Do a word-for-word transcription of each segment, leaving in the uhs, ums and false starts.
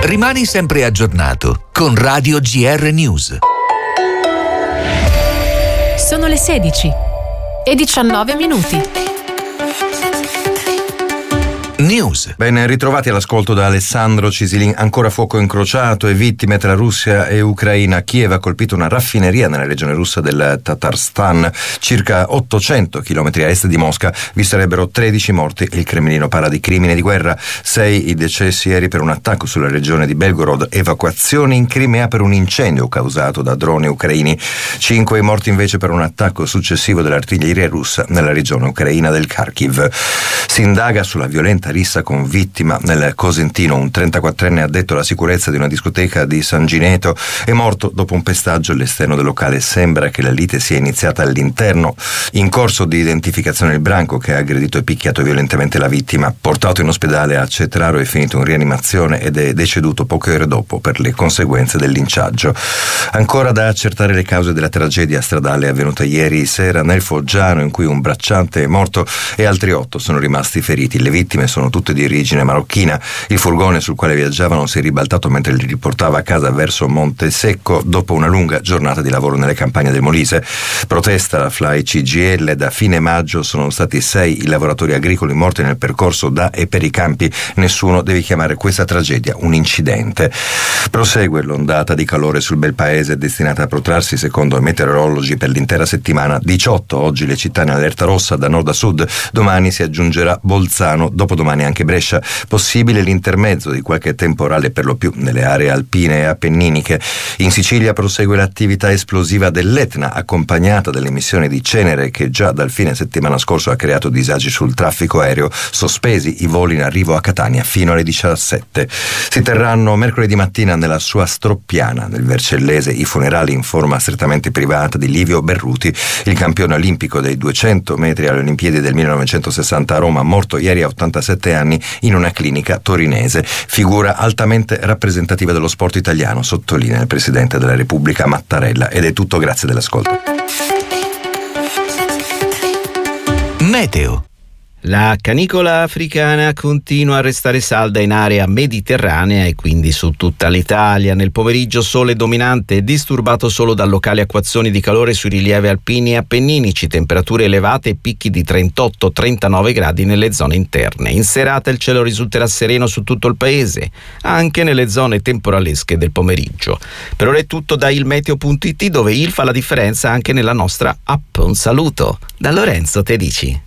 Rimani sempre aggiornato con Radio G R News. Sono le sedici e diciannove minuti. News. Ben ritrovati all'ascolto da Alessandro Cisilin. Ancora fuoco incrociato e vittime tra Russia e Ucraina. Kiev ha colpito una raffineria nella regione russa del Tatarstan, circa ottocento chilometri a est di Mosca. Vi sarebbero tredici morti. Il Cremlino parla di crimine di guerra. Sei i decessi ieri per un attacco sulla regione di Belgorod. Evacuazioni in Crimea per un incendio causato da droni ucraini. Cinque i morti invece per un attacco successivo dell'artiglieria russa nella regione ucraina del Kharkiv. Si indaga sulla violenta rissa con vittima nel Cosentino. Un trentaquattrenne addetto alla sicurezza di una discoteca di San Gineto è morto dopo un pestaggio all'esterno del locale. Sembra che la lite sia iniziata all'interno. In corso di identificazione il branco che ha aggredito e picchiato violentemente la vittima. Portato in ospedale a Cetraro, è finito in rianimazione ed è deceduto poche ore dopo per le conseguenze del linciaggio. Ancora da accertare le cause della tragedia stradale avvenuta ieri sera nel Foggiano, in cui un bracciante è morto e altri otto sono rimasti feriti. Le vittime sono tutte di origine marocchina. Il furgone sul quale viaggiavano si è ribaltato mentre li riportava a casa verso Montesecco dopo una lunga giornata di lavoro nelle campagne del Molise. Protesta Fly C G L. Da fine maggio sono stati sei i lavoratori agricoli morti nel percorso da e per i campi. Nessuno deve chiamare questa tragedia un incidente. Prosegue l'ondata di calore sul bel paese, destinata a protrarsi secondo i meteorologi per l'intera settimana. diciotto oggi le città in allerta rossa da nord a sud. Domani si aggiungerà Bolzano, dopodomani anche Brescia. Possibile l'intermezzo di qualche temporale per lo più nelle aree alpine e appenniniche. In Sicilia prosegue l'attività esplosiva dell'Etna, accompagnata dall'emissione di cenere che già dal fine settimana scorso ha creato disagi sul traffico aereo. Sospesi i voli in arrivo a Catania fino alle diciassette. Si terranno mercoledì mattina nella sua Stroppiana, nel Vercellese, i funerali in forma strettamente privata di Livio Berruti, il campione olimpico dei duecento metri alle Olimpiadi del millenovecentosessanta a Roma, morto ieri a ottantasette anni in una clinica torinese. Figura altamente rappresentativa dello sport italiano, sottolinea il Presidente della Repubblica Mattarella. Ed è tutto, grazie dell'ascolto. Meteo. La canicola africana continua a restare salda in area mediterranea e quindi su tutta l'Italia. Nel pomeriggio sole dominante e disturbato solo da locali acquazzoni di calore sui rilievi alpini e appenninici, temperature elevate e picchi di trentotto trentanove gradi nelle zone interne. In serata il cielo risulterà sereno su tutto il paese, anche nelle zone temporalesche del pomeriggio. Per ora è tutto da ilmeteo punto it, dove il fa la differenza anche nella nostra app. Un saluto da Lorenzo Tedici.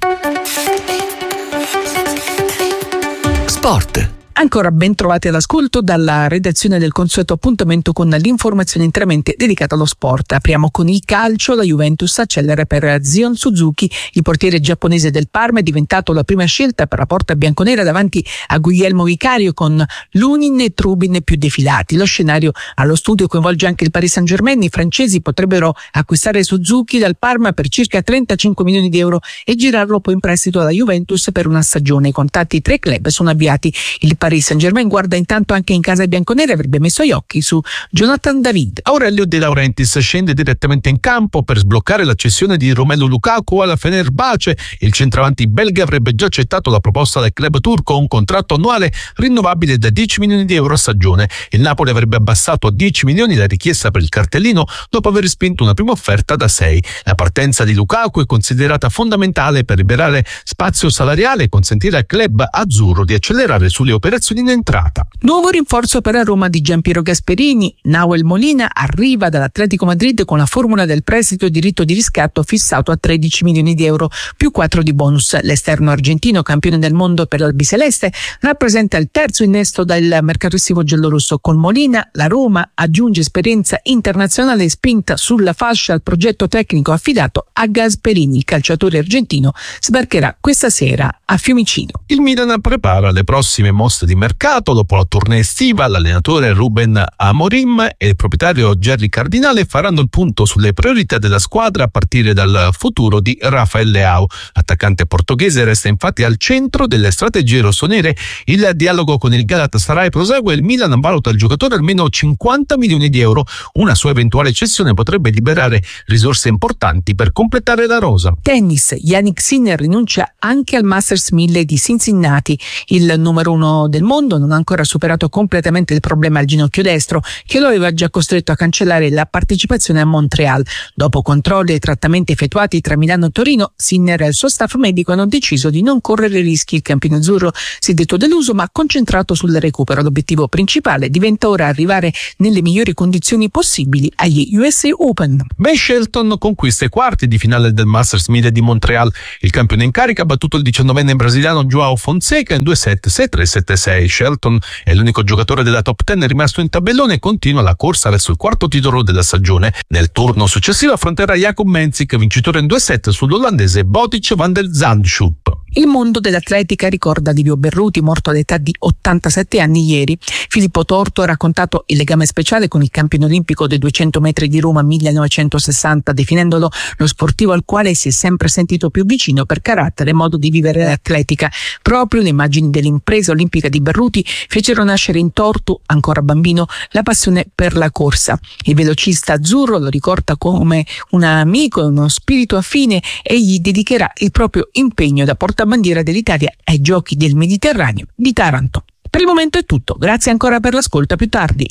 Sport. Ancora ben trovati all'ascolto dalla redazione del consueto appuntamento con l'informazione interamente dedicata allo sport. Apriamo con il calcio. La Juventus accelera per Zion Suzuki. Il portiere giapponese del Parma è diventato la prima scelta per la porta bianconera davanti a Guglielmo Vicario, con Lunin e Trubin più defilati. Lo scenario allo studio coinvolge anche il Paris Saint-Germain. I francesi potrebbero acquistare Suzuki dal Parma per circa trentacinque milioni di euro e girarlo poi in prestito alla Juventus per una stagione. I contatti tra i club sono avviati. Il Paris Saint-Germain guarda intanto anche in casa bianconera e avrebbe messo gli occhi su Jonathan David. Aurelio De Laurentiis scende direttamente in campo per sbloccare la cessione di Romelu Lukaku alla Fenerbahce. Il centravanti belga avrebbe già accettato la proposta del club turco, un contratto annuale rinnovabile da dieci milioni di euro a stagione. Il Napoli avrebbe abbassato a dieci milioni la richiesta per il cartellino dopo aver spinto una prima offerta da sei. La partenza di Lukaku è considerata fondamentale per liberare spazio salariale e consentire al club azzurro di accelerare sulle operazioni in entrata. Nuovo rinforzo per la Roma di Giampiero Gasperini. Nahuel Molina arriva dall'Atletico Madrid con la formula del prestito e diritto di riscatto fissato a tredici milioni di euro più quattro di bonus. L'esterno argentino, campione del mondo per l'albiceleste, rappresenta il terzo innesto del mercato estivo giallorosso. Con Molina la Roma aggiunge esperienza internazionale e spinta sulla fascia al progetto tecnico affidato a Gasperini. Il calciatore argentino sbarcherà questa sera a Fiumicino. Il Milan prepara le prossime mosse di mercato. Dopo la tournée estiva, l'allenatore Ruben Amorim e il proprietario Jerry Cardinale faranno il punto sulle priorità della squadra a partire dal futuro di Rafael Leao. L'attaccante portoghese resta infatti al centro delle strategie rossonere. Il dialogo con il Galatasaray prosegue e il Milan valuta il giocatore almeno cinquanta milioni di euro. Una sua eventuale cessione potrebbe liberare risorse importanti per completare la rosa. Tennis. Jannik Sinner rinuncia anche al Masters mille di Cincinnati. Il numero uno del mondo non ha ancora superato completamente il problema al ginocchio destro che lo aveva già costretto a cancellare la partecipazione a Montreal. Dopo controlli e trattamenti effettuati tra Milano e Torino, Sinner e il suo staff medico hanno deciso di non correre rischi. Il campione azzurro si è detto deluso ma concentrato sul recupero. L'obiettivo principale diventa ora arrivare nelle migliori condizioni possibili agli U S A Open. Ben Shelton conquista i quarti di finale del Masters mille di Montreal. Il campione in carica ha battuto il diciannovenne brasiliano João Fonseca in due set, sei tre sette sei. Shelton è l'unico giocatore della top dieci rimasto in tabellone e continua la corsa verso il quarto titolo della stagione. Nel turno successivo affronterà Jacob Menzik, vincitore in due set sull'olandese Botic van der Zandschulp. Il mondo dell'atletica ricorda Livio Berruti, morto all'età di ottantasette anni ieri. Filippo Torto ha raccontato il legame speciale con il campione olimpico dei duecento metri di Roma millenovecentosessanta, definendolo lo sportivo al quale si è sempre sentito più vicino per carattere e modo di vivere l'atletica. Proprio le immagini dell'impresa olimpica di Berruti fecero nascere in Torto, ancora bambino, la passione per la corsa. Il velocista azzurro lo ricorda come un amico e uno spirito affine e gli dedicherà il proprio impegno da portabandiera dell'Italia ai Giochi del Mediterraneo di Taranto. Per il momento è tutto, grazie ancora per l'ascolto, a più tardi.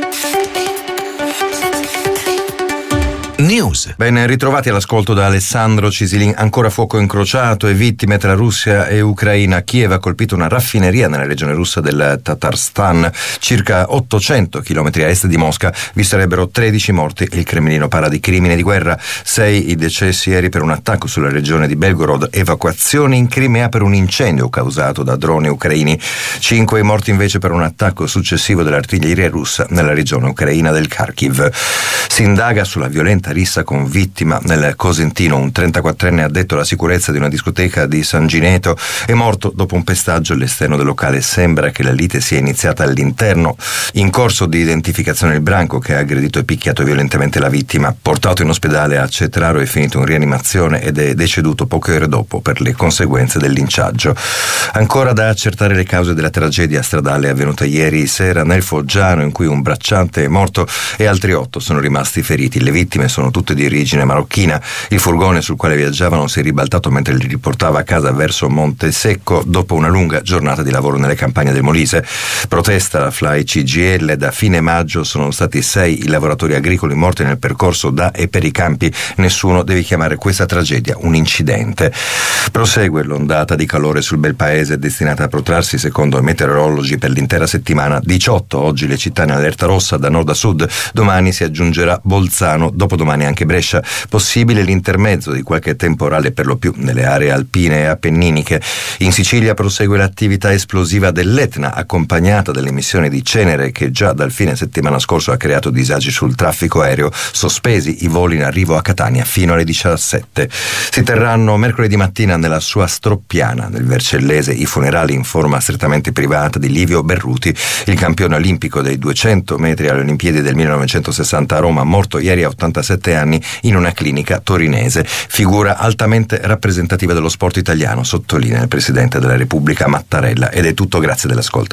News. Ben ritrovati all'ascolto da Alessandro Cisilin. Ancora fuoco incrociato e vittime tra Russia e Ucraina. Kiev ha colpito una raffineria nella regione russa del Tatarstan, circa ottocento chilometri a est di Mosca. Vi sarebbero tredici morti. Il Cremlino parla di crimine di guerra. Sei i decessi ieri per un attacco sulla regione di Belgorod. Evacuazioni in Crimea per un incendio causato da droni ucraini. Cinque i morti invece per un attacco successivo dell'artiglieria russa nella regione ucraina del Kharkiv. Si indaga sulla violenta rissa con vittima nel Cosentino. Un trentaquattrenne addetto alla sicurezza di una discoteca di San Gineto è morto dopo un pestaggio all'esterno del locale. Sembra che la lite sia iniziata all'interno. In corso di identificazione il branco che ha aggredito e picchiato violentemente la vittima. Portato in ospedale a Cetraro, è finito in rianimazione ed è deceduto poche ore dopo per le conseguenze del linciaggio. Ancora da accertare le cause della tragedia stradale avvenuta ieri sera nel Foggiano, in cui un bracciante è morto e altri otto sono rimasti feriti. Le vittime sono tutte di origine marocchina. Il furgone sul quale viaggiavano si è ribaltato mentre li riportava a casa verso Monte Secco dopo una lunga giornata di lavoro nelle campagne del Molise. Protesta Fly C G L. Da fine maggio sono stati sei i lavoratori agricoli morti nel percorso da e per i campi. Nessuno deve chiamare questa tragedia un incidente. Prosegue l'ondata di calore sul bel paese, destinata a protrarsi secondo i meteorologi per l'intera settimana. diciotto oggi le città in allerta rossa da nord a sud. Domani si aggiungerà Bolzano, dopodomani anche Brescia. Possibile l'intermezzo di qualche temporale per lo più nelle aree alpine e appenniniche. In Sicilia prosegue l'attività esplosiva dell'Etna, accompagnata dalle emissioni di cenere che già dal fine settimana scorso ha creato disagi sul traffico aereo. Sospesi i voli in arrivo a Catania fino alle diciassette. Si terranno mercoledì mattina nella sua Stroppiana, nel Vercellese, i funerali in forma strettamente privata di Livio Berruti, il campione olimpico dei duecento metri alle Olimpiadi del millenovecentosessanta a Roma, morto ieri a ottantasette anni in una clinica torinese. Figura altamente rappresentativa dello sport italiano, sottolinea il Presidente della Repubblica Mattarella. Ed è tutto, grazie dell'ascolto.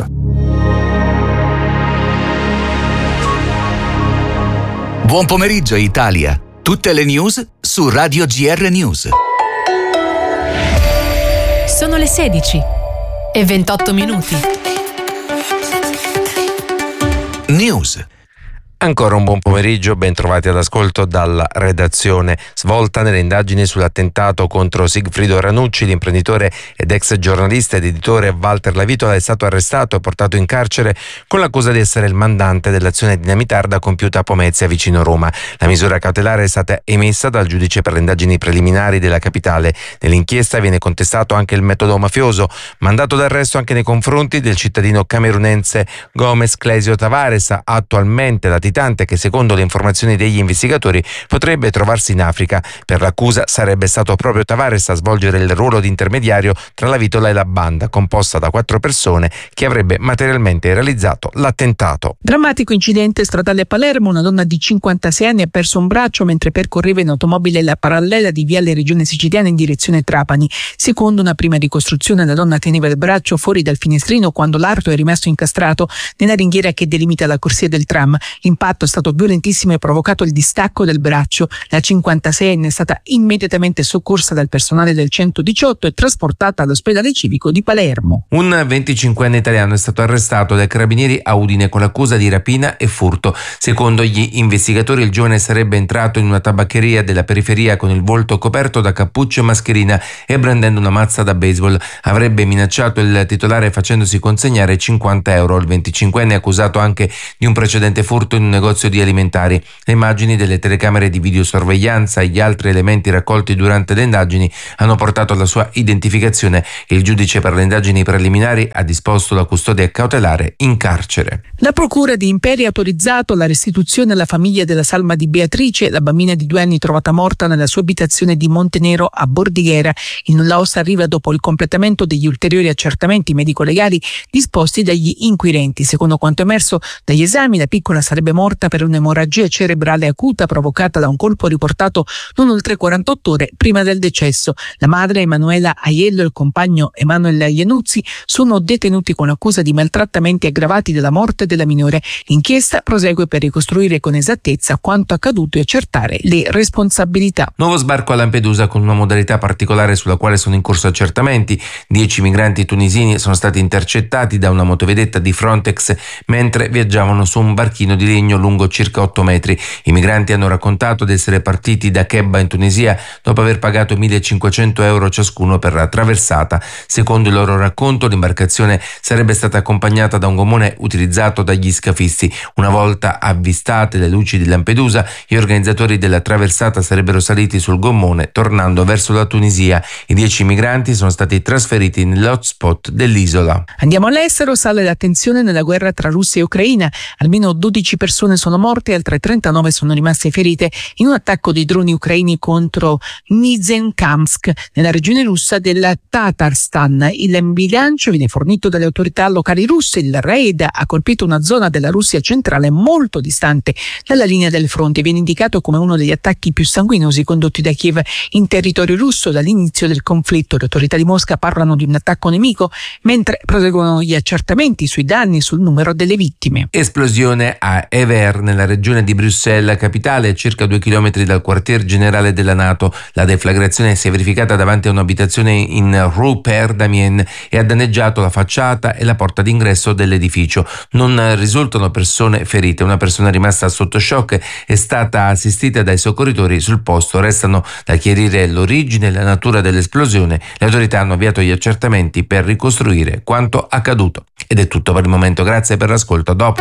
Buon pomeriggio Italia. Tutte le news su Radio G R News. Sono le sedici e ventotto minuti. News. Ancora un buon pomeriggio, ben trovati all'ascolto dalla redazione. Svolta nelle indagini sull'attentato contro Sigfrido Ranucci, l'imprenditore ed ex giornalista ed editore Walter Lavitola è stato arrestato e portato in carcere con l'accusa di essere il mandante dell'azione dinamitarda compiuta a Pomezia vicino Roma. La misura cautelare è stata emessa dal giudice per le indagini preliminari della capitale. Nell'inchiesta viene contestato anche il metodo mafioso, mandato d'arresto anche nei confronti del cittadino camerunense Gomez Clesio Tavares, attualmente latitante, che secondo le informazioni degli investigatori potrebbe trovarsi in Africa. Per l'accusa sarebbe stato proprio Tavares a svolgere il ruolo di intermediario tra la Vitola e la banda, composta da quattro persone, che avrebbe materialmente realizzato l'attentato. Drammatico incidente stradale a Palermo. Una donna di cinquantasei anni ha perso un braccio mentre percorreva in automobile la parallela di Viale Regione Siciliana in direzione Trapani. Secondo una prima ricostruzione, la donna teneva il braccio fuori dal finestrino quando l'arto è rimasto incastrato nella ringhiera che delimita la corsia del tram. L'impatto è stato violentissimo e ha provocato il distacco del braccio. La cinquantaseienne è stata immediatamente soccorsa dal personale del centodiciotto e trasportata all'ospedale civico di Palermo. Un venticinquenne italiano è stato arrestato dai carabinieri a Udine con l'accusa di rapina e furto. Secondo gli investigatori il giovane sarebbe entrato in una tabaccheria della periferia con il volto coperto da cappuccio e mascherina e brandendo una mazza da baseball. Avrebbe minacciato il titolare facendosi consegnare cinquanta euro. Il venticinquenne è accusato anche di un precedente furto in un negozio di alimentari. Le immagini delle telecamere di videosorveglianza e gli altri elementi raccolti durante le indagini hanno portato alla sua identificazione. Il giudice per le indagini preliminari ha disposto la custodia cautelare in carcere. La procura di Imperi ha autorizzato la restituzione alla famiglia della salma di Beatrice, la bambina di due anni trovata morta nella sua abitazione di Montenero a Bordighera. Il nulla osta arriva dopo il completamento degli ulteriori accertamenti medico-legali disposti dagli inquirenti. Secondo quanto emerso dagli esami, la piccola sarebbe morta per un'emorragia cerebrale acuta provocata da un colpo riportato non oltre quarantotto ore prima del decesso. La madre Emanuela Aiello e il compagno Emanuele Iannuzzi sono detenuti con accusa di maltrattamenti aggravati della morte della minore. L'inchiesta prosegue per ricostruire con esattezza quanto accaduto e accertare le responsabilità. Nuovo sbarco a Lampedusa con una modalità particolare sulla quale sono in corso accertamenti. Dieci migranti tunisini sono stati intercettati da una motovedetta di Frontex mentre viaggiavano su un barchino di legno lungo circa otto metri. I migranti hanno raccontato di essere partiti da Chebba in Tunisia dopo aver pagato millecinquecento euro ciascuno per la traversata. Secondo il loro racconto, l'imbarcazione sarebbe stata accompagnata da un gommone utilizzato dagli scafisti. Una volta avvistate le luci di Lampedusa, gli organizzatori della traversata sarebbero saliti sul gommone tornando verso la Tunisia. I dieci migranti sono stati trasferiti nell'hotspot dell'isola. Andiamo all'estero, sale la tensione nella guerra tra Russia e Ucraina. Almeno dodici persone sono morte e altre trentanove sono rimaste ferite in un attacco dei droni ucraini contro Nizhnekamsk, nella regione russa del Tatarstan. Il bilancio viene fornito dalle autorità locali russe. Il raid ha colpito una zona della Russia centrale molto distante dalla linea del fronte. Viene indicato come uno degli attacchi più sanguinosi condotti da Kiev in territorio russo dall'inizio del conflitto. Le autorità di Mosca parlano di un attacco nemico, mentre proseguono gli accertamenti sui danni e sul numero delle vittime. Esplosione a Ever, nella regione di Bruxelles, capitale, a circa due chilometri dal quartier generale della NATO. La deflagrazione si è verificata davanti a un'abitazione in Rue Père Damien e ha danneggiato la facciata e la porta d'ingresso dell'edificio. Non risultano persone ferite. Una persona rimasta sotto shock è stata assistita dai soccorritori sul posto. Restano da chiarire l'origine e la natura dell'esplosione. Le autorità hanno avviato gli accertamenti per ricostruire quanto accaduto. Ed è tutto per il momento. Grazie per l'ascolto. A dopo.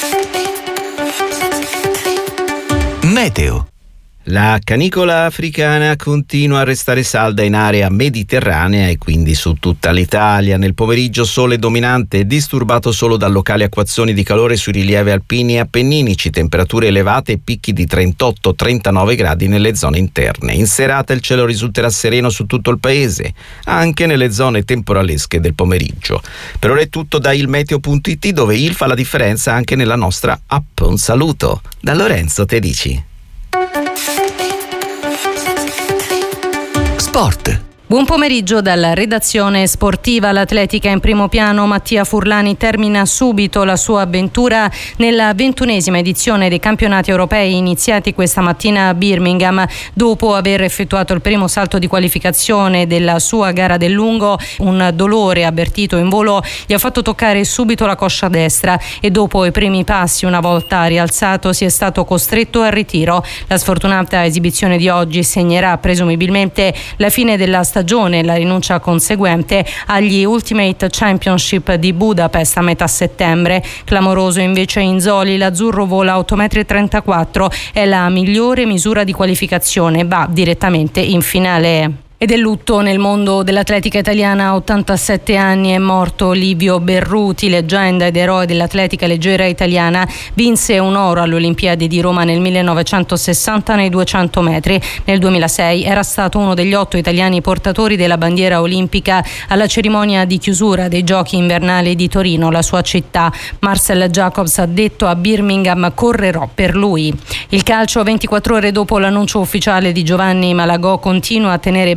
Meteo. La canicola africana continua a restare salda in area mediterranea e quindi su tutta l'Italia. Nel pomeriggio sole dominante, disturbato solo da locali acquazzoni di calore sui rilievi alpini e appenninici, temperature elevate e picchi di trentotto trentanove gradi nelle zone interne. In serata il cielo risulterà sereno su tutto il paese, anche nelle zone temporalesche del pomeriggio. Per ora è tutto da ilmeteo punto it, dove il fa la differenza anche nella nostra app. Un saluto da Lorenzo Tedici. Sport. Buon pomeriggio dalla redazione sportiva. L'atletica in primo piano. Mattia Furlani termina subito la sua avventura nella ventunesima edizione dei campionati europei iniziati questa mattina a Birmingham. Dopo aver effettuato il primo salto di qualificazione della sua gara del lungo, un dolore avvertito in volo gli ha fatto toccare subito la coscia destra e dopo i primi passi, una volta rialzato, si è stato costretto al ritiro. La sfortunata esibizione di oggi segnerà presumibilmente la fine della stagione e la rinuncia conseguente agli Ultimate Championship di Budapest a metà settembre. Clamoroso invece Inzoli, l'azzurro vola a otto virgola trentaquattro metri, è la migliore misura di qualificazione, va direttamente in finale. Ed è lutto nel mondo dell'atletica italiana. A ottantasette anni è morto Livio Berruti, leggenda ed eroe dell'atletica leggera italiana. Vinse un oro alle Olimpiadi di Roma nel millenovecentosessanta nei duecento metri. Nel duemilasei era stato uno degli otto italiani portatori della bandiera olimpica alla cerimonia di chiusura dei Giochi invernali di Torino, la sua città. Marcel Jacobs ha detto a Birmingham: correrò per lui. Il calcio, ventiquattro ore dopo l'annuncio ufficiale di Giovanni Malagò, continua a tenere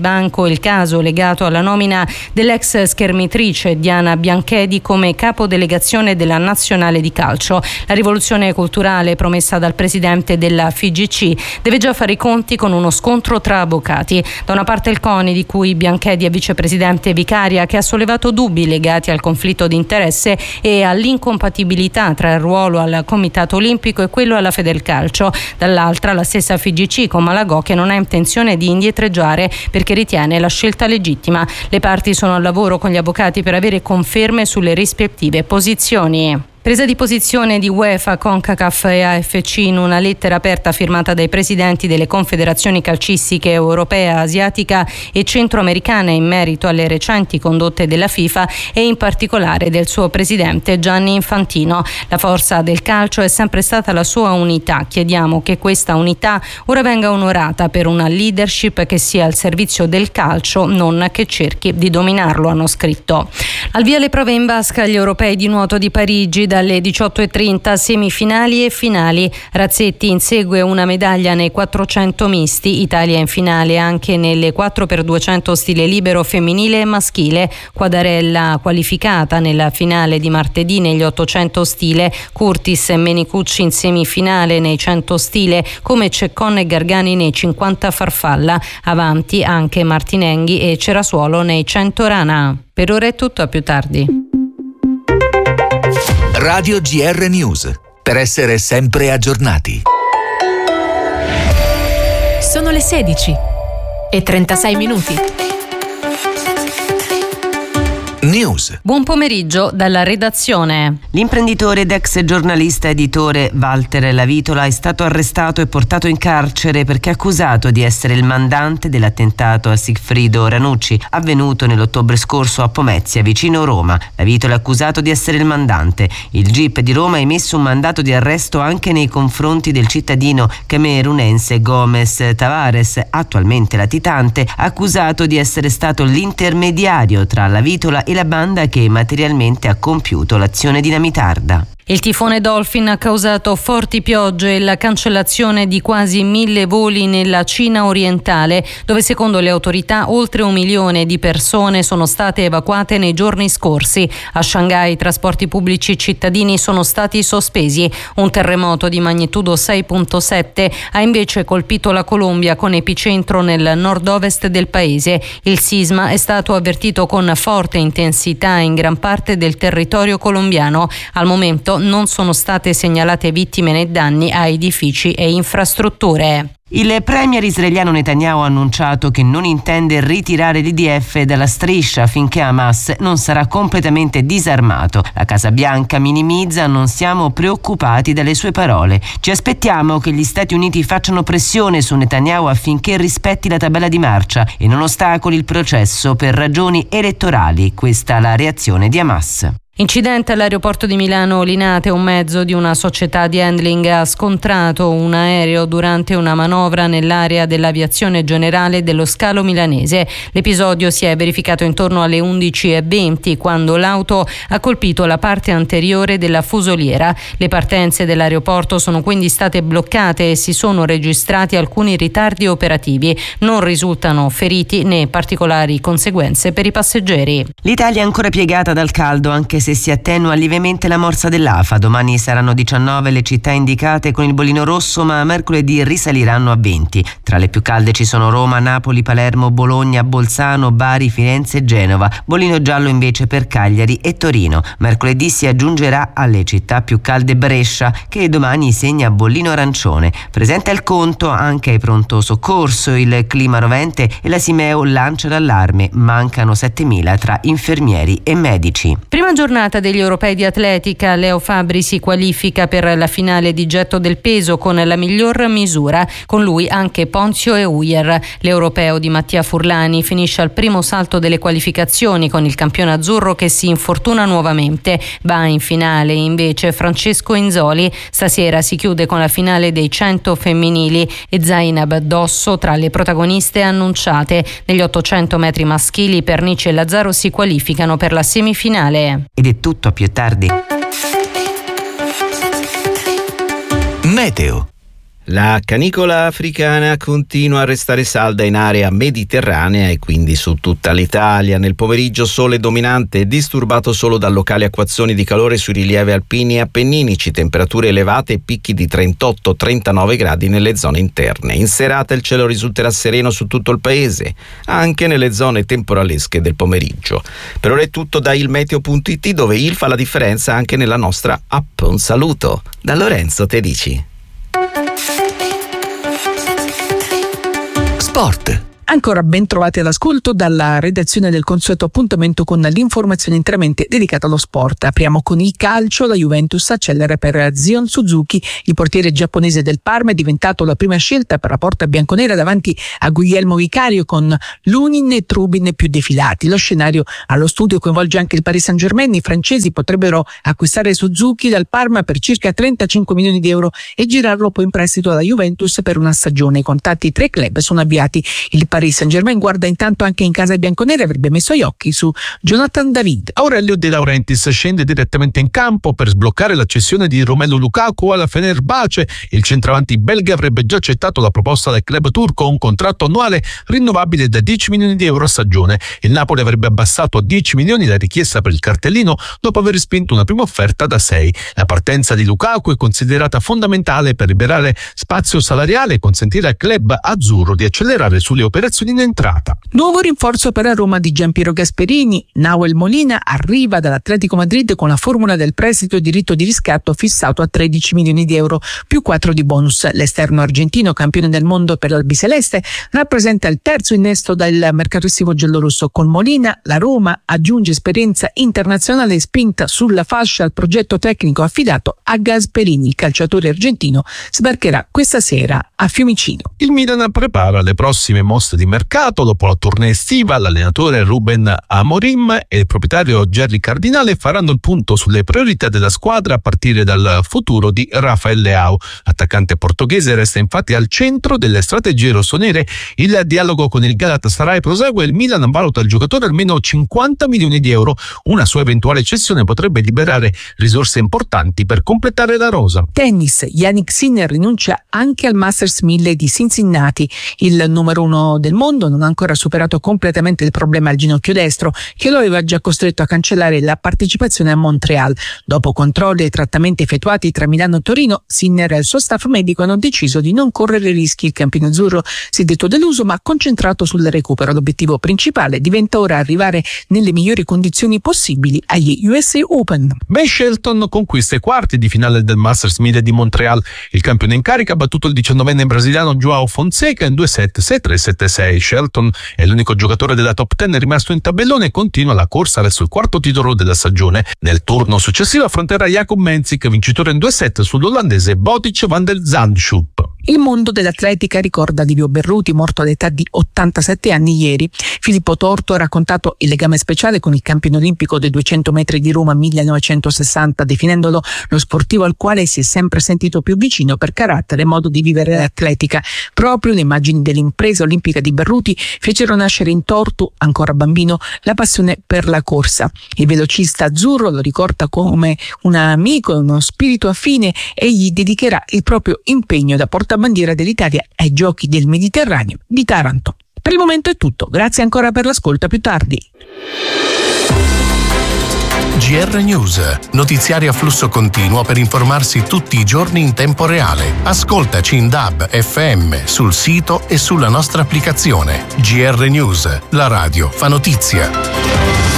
banco il caso legato alla nomina dell'ex schermitrice Diana Bianchedi come capodelegazione della Nazionale di Calcio. La rivoluzione culturale promessa dal presidente della F I G C deve già fare i conti con uno scontro tra avvocati. Da una parte il CONI, di cui Bianchedi è vicepresidente vicaria, che ha sollevato dubbi legati al conflitto di interesse e all'incompatibilità tra il ruolo al Comitato Olimpico e quello alla Federcalcio. Dall'altra la stessa F I G C con Malagò, che non ha intenzione di indietreggiare perché ritiene la scelta legittima. Le parti sono al lavoro con gli avvocati per avere conferme sulle rispettive posizioni. Presa di posizione di UEFA, CONCACAF e A F C in una lettera aperta firmata dai presidenti delle confederazioni calcistiche europea, asiatica e centroamericana in merito alle recenti condotte della FIFA e in particolare del suo presidente Gianni Infantino. La forza del calcio è sempre stata la sua unità. Chiediamo che questa unità ora venga onorata per una leadership che sia al servizio del calcio, non che cerchi di dominarlo, hanno scritto. Al via le prove in vasca agli europei di nuoto di Parigi. Dalle diciotto e trenta semifinali e finali. Razzetti insegue una medaglia nei quattrocento misti, Italia in finale anche nelle quattro per duecento stile libero femminile e maschile, Quadarella qualificata nella finale di martedì negli ottocento stile, Curtis e Menicucci in semifinale nei cento stile, come Ceccon e Gargani nei cinquanta farfalla, avanti anche Martinenghi e Cerasuolo nei cento rana. Per ora è tutto, a più tardi. Radio G R News, per essere sempre aggiornati. Sono le sedici e trentasei minuti. News. Buon pomeriggio dalla redazione. L'imprenditore ed ex giornalista editore Walter Lavitola è stato arrestato e portato in carcere perché accusato di essere il mandante dell'attentato a Sigfrido Ranucci avvenuto nell'ottobre scorso a Pomezia, vicino Roma. Lavitola è accusato di essere il mandante. Il G I P di Roma ha emesso un mandato di arresto anche nei confronti del cittadino camerunense Gomez Tavares, attualmente latitante, accusato di essere stato l'intermediario tra Lavitola e la banda che materialmente ha compiuto l'azione dinamitarda. Il tifone Dolphin ha causato forti piogge e la cancellazione di quasi mille voli nella Cina orientale, dove secondo le autorità oltre un milione di persone sono state evacuate nei giorni scorsi. A Shanghai i trasporti pubblici cittadini sono stati sospesi. Un terremoto di magnitudo sei virgola sette ha invece colpito la Colombia con epicentro nel nord-ovest del paese. Il sisma è stato avvertito con forte intensità in gran parte del territorio colombiano. Al momento non sono state segnalate vittime né danni a edifici e infrastrutture. Il premier israeliano Netanyahu ha annunciato che non intende ritirare l'I D F dalla striscia finché Hamas non sarà completamente disarmato. La Casa Bianca minimizza: non siamo preoccupati dalle sue parole. Ci aspettiamo che gli Stati Uniti facciano pressione su Netanyahu affinché rispetti la tabella di marcia e non ostacoli il processo per ragioni elettorali. Questa è la reazione di Hamas. Incidente all'aeroporto di Milano Linate. Un mezzo di una società di handling ha scontrato un aereo durante una manovra nell'area dell'aviazione generale dello scalo milanese. L'episodio si è verificato intorno alle undici e venti, quando l'auto ha colpito la parte anteriore della fusoliera. Le partenze dell'aeroporto sono quindi state bloccate e si sono registrati alcuni ritardi operativi. Non risultano feriti né particolari conseguenze per i passeggeri. L'Italia è ancora piegata dal caldo, anche se si attenua lievemente la morsa dell'A F A. Domani saranno diciannove le città indicate con il bollino rosso, ma mercoledì risaliranno a venti. Tra le più calde ci sono Roma, Napoli, Palermo, Bologna, Bolzano, Bari, Firenze e Genova. Bollino giallo invece per Cagliari e Torino. Mercoledì si aggiungerà alle città più calde Brescia, che domani segna bollino arancione. Presenta il conto anche ai pronto soccorso. Il clima rovente e la Simeo lancia l'allarme. Mancano settemila tra infermieri e medici. Prima giornata degli europei di atletica. Leo Fabbri si qualifica per la finale di getto del peso con la miglior misura. Con lui anche Ponzio e Uyer. L'europeo di Mattia Furlani finisce al primo salto delle qualificazioni con il campione azzurro che si infortuna nuovamente. Va in finale invece Francesco Inzoli. Stasera si chiude con la finale dei cento femminili e Zainab Dosso tra le protagoniste annunciate. Negli ottocento metri maschili Pernice e Lazzaro si qualificano per la semifinale. Ed è tutto, a più tardi. Meteo. La canicola africana continua a restare salda in area mediterranea e quindi su tutta l'Italia. Nel pomeriggio sole dominante e disturbato solo da locali acquazzoni di calore sui rilievi alpini e appenninici, temperature elevate e picchi di trentotto trentanove gradi nelle zone interne. In serata il cielo risulterà sereno su tutto il paese, anche nelle zone temporalesche del pomeriggio. Per ora è tutto da ilmeteo punto it, dove il fa la differenza anche nella nostra app. Un saluto da Lorenzo Tedici. Sport. Ancora ben trovati all'ascolto dalla redazione del consueto appuntamento con l'informazione interamente dedicata allo sport. Apriamo con il calcio. La Juventus accelera per Zion Suzuki. Il portiere giapponese del Parma è diventato la prima scelta per la porta bianconera davanti a Guglielmo Vicario, con Lunin e Trubin più defilati. Lo scenario allo studio coinvolge anche il Paris Saint-Germain. I francesi potrebbero acquistare Suzuki dal Parma per circa trentacinque milioni di euro e girarlo poi in prestito alla Juventus per una stagione. I contatti tra i club sono avviati. Il Paris Saint-Germain guarda intanto anche in casa bianconera e avrebbe messo gli occhi su Jonathan David. Aurelio De Laurentiis scende direttamente in campo per sbloccare la cessione di Romelu Lukaku alla Fenerbahce. Il centravanti belga avrebbe già accettato la proposta del club turco, un contratto annuale rinnovabile da dieci milioni di euro a stagione. Il Napoli avrebbe abbassato a dieci milioni la richiesta per il cartellino dopo aver spinto una prima offerta da sei. La partenza di Lukaku è considerata fondamentale per liberare spazio salariale e consentire al club azzurro di accelerare sulle operazioni in entrata. Nuovo rinforzo per la Roma di Giampiero Gasperini. Nahuel Molina arriva dall'Atletico Madrid con la formula del prestito e diritto di riscatto fissato a tredici milioni di euro più quattro di bonus. L'esterno argentino, campione del mondo per l'albiceleste, rappresenta il terzo innesto del mercato estivo giallorosso. Con Molina la Roma aggiunge esperienza internazionale e spinta sulla fascia al progetto tecnico affidato a Gasperini. Il calciatore argentino sbarcherà questa sera a Fiumicino. Il Milan prepara le prossime mosse di mercato. Dopo la tournée estiva, l'allenatore Ruben Amorim e il proprietario Jerry Cardinale faranno il punto sulle priorità della squadra a partire dal futuro di Rafael Leao. L'attaccante portoghese resta infatti al centro delle strategie rossonere. Il dialogo con il Galatasaray prosegue e il Milan valuta il giocatore almeno cinquanta milioni di euro. Una sua eventuale cessione potrebbe liberare risorse importanti per completare la rosa. Tennis. Jannik Sinner rinuncia anche al Masters mille di Cincinnati. Il numero uno del mondo non ha ancora superato completamente il problema al ginocchio destro, che lo aveva già costretto a cancellare la partecipazione a Montreal. Dopo controlli e trattamenti effettuati tra Milano e Torino, Sinner e il suo staff medico hanno deciso di non correre rischi. Il campione azzurro si è detto deluso ma concentrato sul recupero. L'obiettivo principale diventa ora arrivare nelle migliori condizioni possibili agli U S A Open. Ben Shelton conquista i quarti di finale del Masters mille di Montreal. Il campione in carica ha battuto il diciannovenne brasiliano Joao Fonseca in due set, sei tre sette sei. Shelton è l'unico giocatore della top dieci rimasto in tabellone e continua la corsa verso il quarto titolo della stagione. Nel turno successivo affronterà Jakob Mensik, vincitore in due set sull'olandese Botic van der Zandschulp. Il mondo dell'atletica ricorda Livio Berruti, morto all'età di ottantasette anni ieri. Filippo Torto ha raccontato il legame speciale con il campione olimpico dei duecento metri di Roma millenovecentosessanta, definendolo lo sportivo al quale si è sempre sentito più vicino per carattere e modo di vivere l'atletica. Proprio le immagini dell'impresa olimpica di Berruti fecero nascere in Torto, ancora bambino, la passione per la corsa. Il velocista azzurro lo ricorda come un amico e uno spirito affine e gli dedicherà il proprio impegno da portabandiera dell'Italia ai Giochi del Mediterraneo di Taranto. Per il momento è tutto, grazie ancora per l'ascolto, a più tardi. G R News, notiziario a flusso continuo per informarsi tutti i giorni in tempo reale. Ascoltaci in D A B, F M, sul sito e sulla nostra applicazione. G R News, la radio fa notizia.